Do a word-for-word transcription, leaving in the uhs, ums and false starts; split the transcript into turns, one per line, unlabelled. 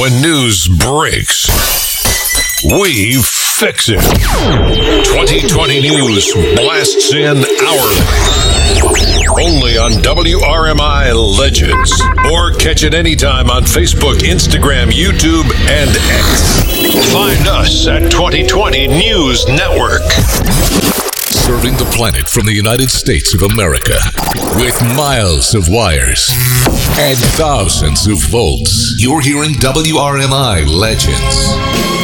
When news breaks, we fix it. twenty twenty News blasts in hourly. Only on W R M I Legends. Or catch it anytime on Facebook, Instagram, YouTube, and X. Find us at twenty twenty News Network. Serving the planet from the United States of America with miles of wires and thousands of volts. You're hearing W R M I Legends.